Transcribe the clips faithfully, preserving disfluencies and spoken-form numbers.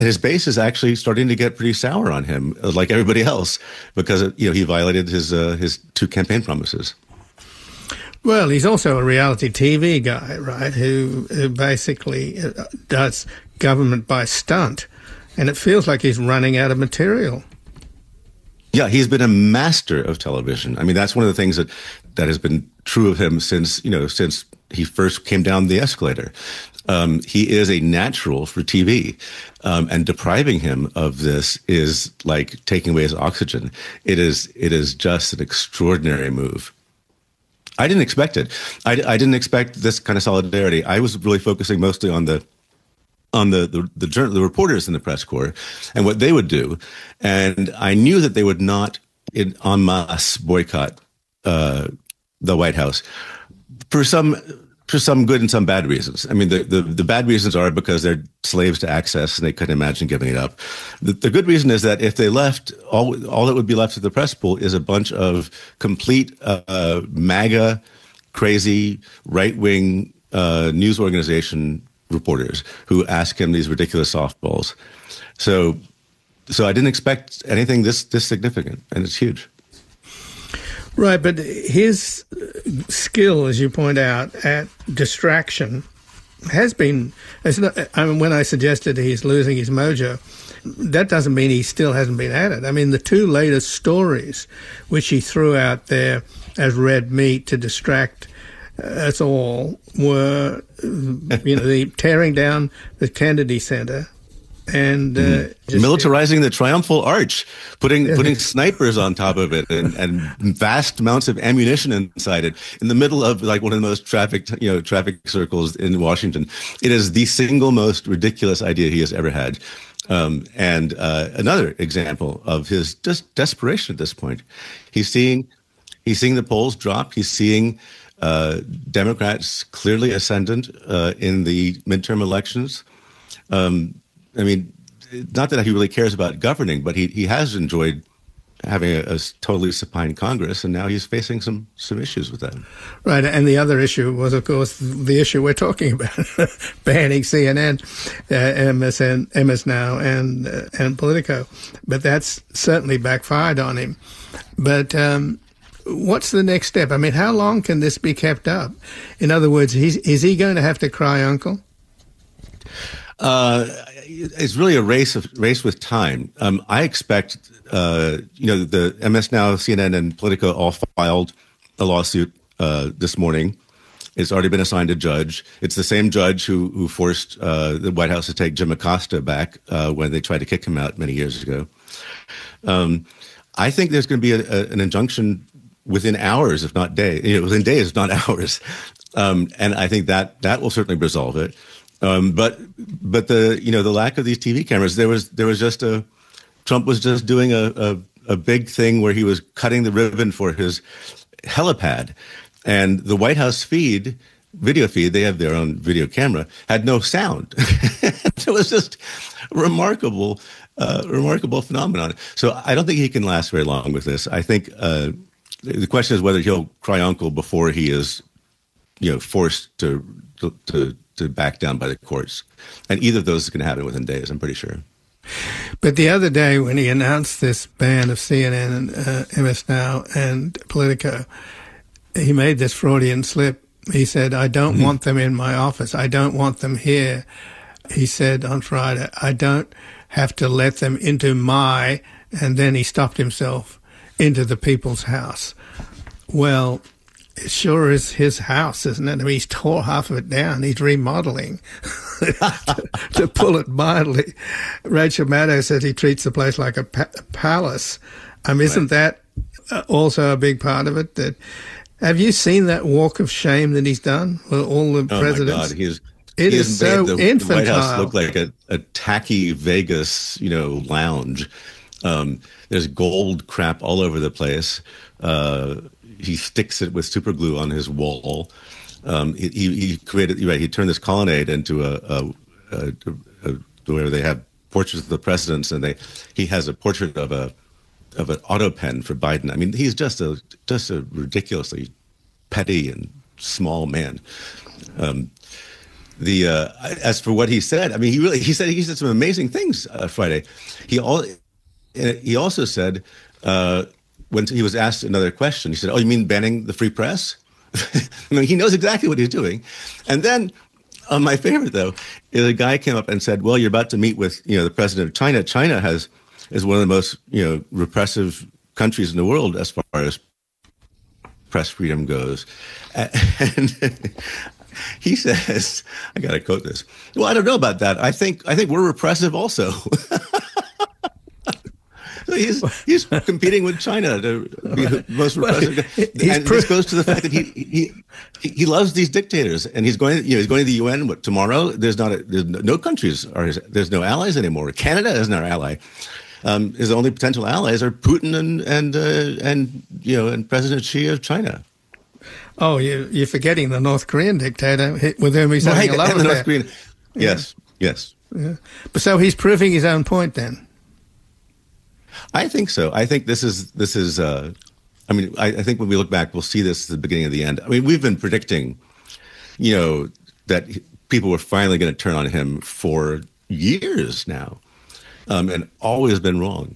his base is actually starting to get pretty sour on him, like everybody else, because you know he violated his uh, his two campaign promises. Well, he's also a reality T V guy, right? Who, who basically does government by stunt, and it feels like he's running out of material. Yeah, he's been a master of television. I mean, that's one of the things that, that has been true of him since, you know, since he first came down the escalator. Um, he is a natural for T V, um, and depriving him of this is like taking away his oxygen. It is, it is just an extraordinary move. I didn't expect it. I, I didn't expect this kind of solidarity. I was really focusing mostly on the on the the, the, journal, the reporters in the press corps and what they would do. And I knew that they would not in, en masse boycott uh, the White House for some for some good and some bad reasons. I mean, the, the, the bad reasons are because they're slaves to access and they couldn't imagine giving it up. The, the good reason is that if they left, all all that would be left of the press pool is a bunch of complete uh, MAGA, crazy, right-wing uh, news organization reporters who ask him these ridiculous softballs. So, so I didn't expect anything this this significant, and it's huge. Right, but his skill, as you point out, at distraction has been. It's not, I mean, when I suggested he's losing his mojo, that doesn't mean he still hasn't been at it. I mean, the two latest stories, which he threw out there as red meat to distract us all, were, you know, the tearing down the Kennedy Center and uh, mm. just, militarizing the Triumphal Arch, putting yeah. putting snipers on top of it, and, and vast amounts of ammunition inside it, in the middle of like one of the most trafficked, you know, traffic circles in Washington. It is the single most ridiculous idea he has ever had. Um, and uh, another example of his just desperation at this point. He's seeing he's seeing the polls drop. He's seeing uh, Democrats clearly ascendant uh, in the midterm elections. Um, I mean, not that he really cares about governing, but he, he has enjoyed having a, a totally supine Congress, and now he's facing some some issues with that. Right, and the other issue was, of course, the issue we're talking about, banning C N N, uh, M S N, M S Now, and uh, and Politico. But that's certainly backfired on him. But um, what's the next step? I mean, how long can this be kept up? In other words, he's, is he going to have to cry uncle? Uh, it's really a race of race with time. Um, I expect, uh, you know, the M S Now, C N N, and Politico all filed a lawsuit uh, this morning. It's already been assigned a judge. It's the same judge who who forced uh, the White House to take Jim Acosta back uh, when they tried to kick him out many years ago. Um, I think there's going to be a, a, an injunction within hours, if not days, you know, within days, if not hours, um, and I think that that will certainly resolve it. Um, but but the you know the lack of these T V cameras, there was there was just a Trump was just doing a, a, a big thing where he was cutting the ribbon for his helipad, and the White House feed, video feed, they have their own video camera, had no sound. It was just a remarkable, uh, remarkable phenomenon. So I don't think he can last very long with this. I think uh, the question is whether he'll cry uncle before he is, you know, forced to to. to to back down by the courts. And either of those is going to happen within days, I'm pretty sure. But the other day when he announced this ban of C N N and uh, M S Now and Politico, he made this Freudian slip. He said, I don't mm-hmm. want them in my office. I don't want them here. He said on Friday, I don't have to let them into my, and then he stopped himself, into the people's house. Well, it sure is his house, isn't it? I mean, he's tore half of it down. He's remodeling, to, to pull it mildly. Rachel Maddow said he treats the place like a, pa- a palace. Um, isn't right. that also a big part of it? That have you seen that walk of shame that he's done? Well, all the oh presidents. My God, he's it he is so made the, infantile. The White House look like a, a tacky Vegas, you know, lounge. Um, there's gold crap all over the place. Uh, He sticks it with super glue on his wall. Um, he, he created, right, he turned this colonnade into a, a, a, a where they have portraits of the presidents, and they he has a portrait of a of an auto pen for Biden. I mean, he's just a just a ridiculously petty and small man. Um, the uh, as for what he said, I mean, he really he said he said some amazing things uh, Friday. He all he also said uh, when he was asked another question, he said, "Oh, you mean banning the free press?" I mean, he knows exactly what he's doing. And then, uh, my favorite though is a guy came up and said, "Well, you're about to meet with you know the president of China. China has is one of the most you know repressive countries in the world as far as press freedom goes." And he says, I got to quote this. Well, I don't know about that. I think I think we're repressive also. So he's he's competing with China to be the most repressive. Well, and this goes to the fact that he he he loves these dictators, and he's going you know he's going to the U N what, tomorrow. There's not a, there's no countries are his, there's no allies anymore. Canada isn't our ally. Um, his only potential allies are Putin and and uh, and you know and President Xi of China. Oh, you, you're forgetting the North Korean dictator with whom he's having right, a love and the affair. North Korean, yes, yeah. yes. Yeah. But so he's proving his own point then. I think so. I think this is this is. Uh, I mean, I, I think when we look back, we'll see this at the beginning of the end. I mean, we've been predicting, you know, that people were finally going to turn on him for years now, um, and always been wrong.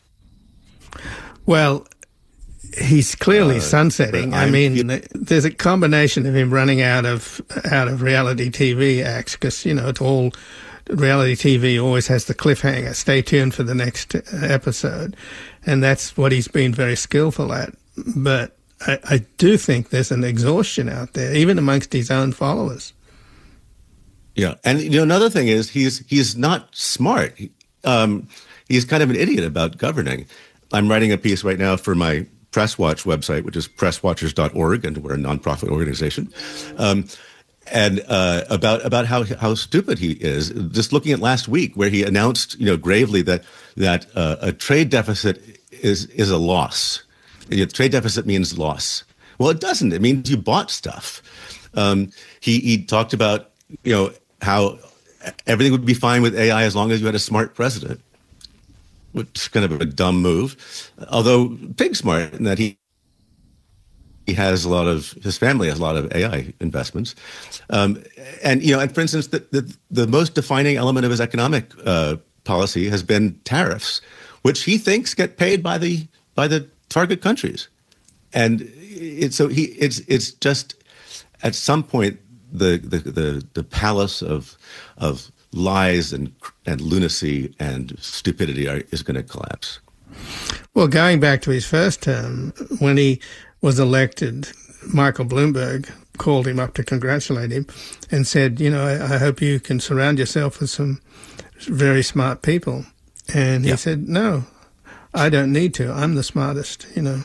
Well, he's clearly uh, sunsetting. I mean, feel- there's a combination of him running out of out of reality T V acts because you know it's all. Reality T V always has the cliffhanger. Stay tuned for the next episode. And that's what he's been very skillful at. But I, I do think there's an exhaustion out there, even amongst his own followers. Yeah. And, you know, another thing is he's he's not smart. He, um, he's kind of an idiot about governing. I'm writing a piece right now for my Press Watch website, which is press watchers dot org, and we're a nonprofit organization. Um, And uh, about about how how stupid he is. Just looking at last week, where he announced, you know, gravely that that uh, a trade deficit is is a loss. A trade deficit means loss. Well, it doesn't. It means you bought stuff. Um, he he talked about you know how everything would be fine with A I as long as you had a smart president, which is kind of a dumb move. Although big smart in that he. He has a lot of, his family has a lot of A I investments. Um, and, you know, and for instance, the, the, the most defining element of his economic uh, policy has been tariffs, which he thinks get paid by the by the target countries. And it's so he it's it's just at some point the the the, the palace of of lies and and lunacy and stupidity are, is going to collapse. Well, going back to his first term, when he was elected, Michael Bloomberg called him up to congratulate him and said, you know, I, I hope you can surround yourself with some very smart people. And he yeah. said, no, I don't need to. I'm the smartest, you know.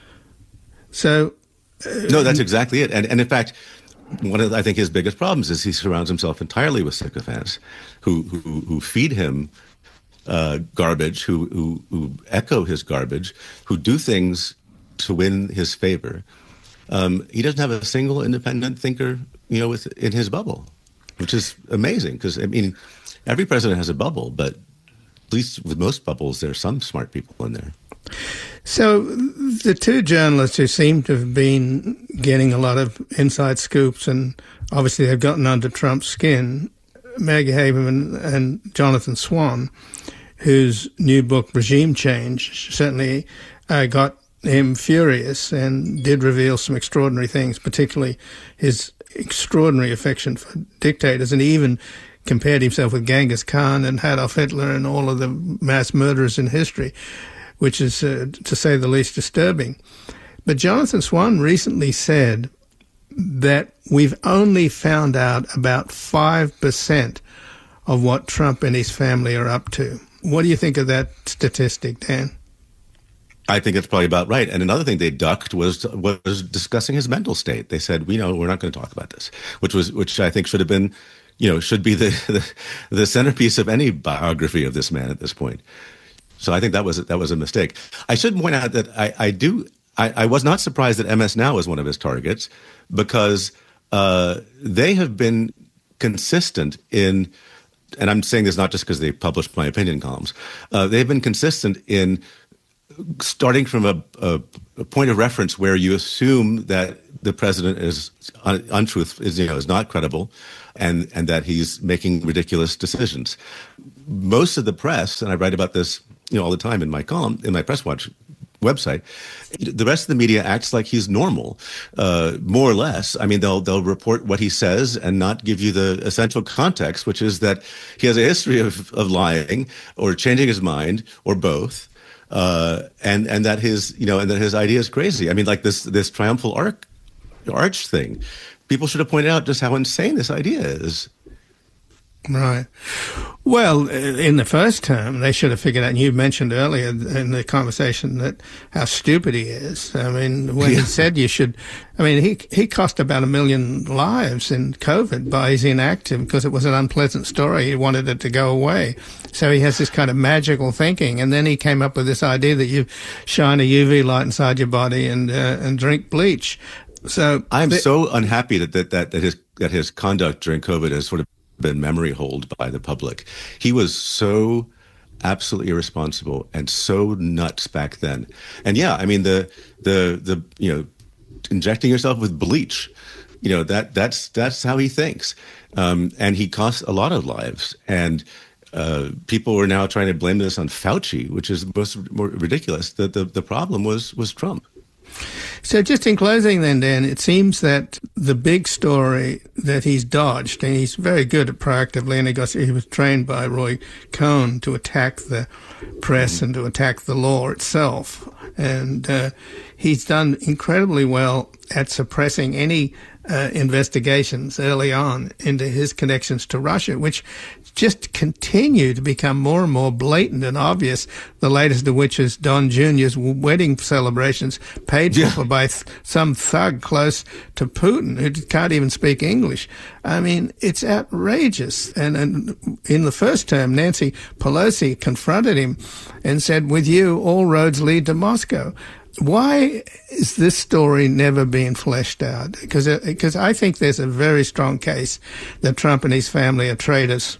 So. Uh, no, that's exactly it. And, and in fact, one of, I think, his biggest problems is he surrounds himself entirely with sycophants who, who, who feed him uh, garbage, who, who, who echo his garbage, who do things to win his favor. Um, he doesn't have a single independent thinker, you know, with, in his bubble, which is amazing because, I mean, every president has a bubble, but at least with most bubbles, there are some smart people in there. So the two journalists who seem to have been getting a lot of inside scoops, and obviously they've gotten under Trump's skin, Maggie Haberman and Jonathan Swan, whose new book, Regime Change, certainly uh, got him furious and did reveal some extraordinary things, particularly his extraordinary affection for dictators. And he even compared himself with Genghis Khan and Adolf Hitler and all of the mass murderers in history, which is, uh, to say the least, disturbing. But Jonathan Swan recently said that we've only found out about five percent of what Trump and his family are up to. What do you think of that statistic, Dan? I think it's probably about right. And another thing they ducked was was discussing his mental state. They said, we know we're not going to talk about this, which was which I think should have been, you know, should be the, the the centerpiece of any biography of this man at this point. So I think that was that was a mistake. I should point out that I, I do I, I was not surprised that M S Now was one of his targets because uh, they have been consistent in, and I'm saying this not just because they published my opinion columns, uh, they've been consistent in starting from a, a, a point of reference where you assume that the president is un- untruth, is, you know, is not credible, and, and that he's making ridiculous decisions. Most of the press, and I write about this, you know, all the time in my column, in my Press Watch website, the rest of the media acts like he's normal, uh, more or less. I mean, they'll they'll report what he says and not give you the essential context, which is that he has a history of, of lying or changing his mind or both, uh, and and that his you know and that his idea is crazy. I mean, like this this triumphal arch arch thing. People should have pointed out just how insane this idea is. Right. Well, in the first term, they should have figured out, and you mentioned earlier in the conversation that how stupid he is. I mean, when yeah. he said you should, I mean, he he cost about a million lives in COVID by his inactive because it was an unpleasant story. He wanted it to go away. So he has this kind of magical thinking. And then he came up with this idea that you shine a U V light inside your body and uh, and drink bleach. So I'm th- so unhappy that, that, that, that his that his conduct during COVID has sort of been memory holed by the public. He was so absolutely irresponsible and so nuts back then. And yeah, I mean the the the you know injecting yourself with bleach, you know that that's that's how he thinks, um, and he cost a lot of lives. And uh, people are now trying to blame this on Fauci, which is most more ridiculous. That the the problem was was Trump. So just in closing then, Dan, it seems that the big story that he's dodged, and he's very good at proactively, and he, got, he was trained by Roy Cohn to attack the press and to attack the law itself. And uh, he's done incredibly well at suppressing any uh, investigations early on into his connections to Russia, which just continue to become more and more blatant and obvious, the latest of which is Don Junior's wedding celebrations paid for yeah. by th- some thug close to Putin who can't even speak English. I mean, it's outrageous. And, and in the first term, Nancy Pelosi confronted him and said, with you, all roads lead to Moscow. Why is this story never being fleshed out? Because because I think there's a very strong case that Trump and his family are traitors.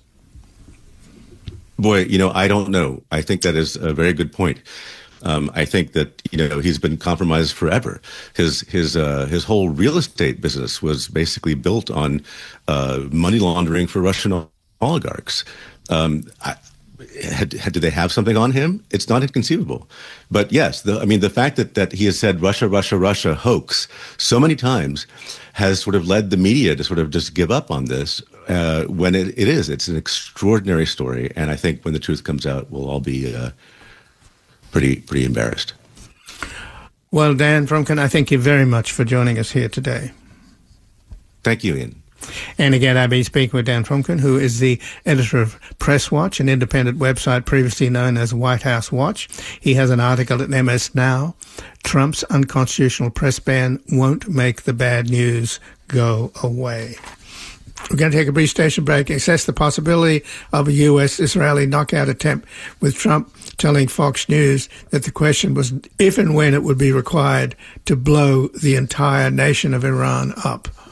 Boy, you know, I don't know. I think that is a very good point. Um, I think that, you know, he's been compromised forever. His his uh, his whole real estate business was basically built on uh, money laundering for Russian oligarchs. Um, I, had, had, do they have something on him? It's not inconceivable. But yes, the, I mean, the fact that, that he has said Russia, Russia, Russia hoax so many times has sort of led the media to sort of just give up on this. Uh, when it, it is, it's an extraordinary story, and I think when the truth comes out, we'll all be uh, pretty pretty embarrassed. Well, Dan Frumkin, I thank you very much for joining us here today. Thank you, Ian. And again, I've been speaking with Dan Frumkin, who is the editor of Press Watch, an independent website previously known as White House Watch. He has an article at M S Now, Trump's unconstitutional press ban won't make the bad news go away. We're going to take a brief station break, assess the possibility of a U S Israeli knockout attempt, with Trump telling Fox News that the question was if and when it would be required to blow the entire nation of Iran up.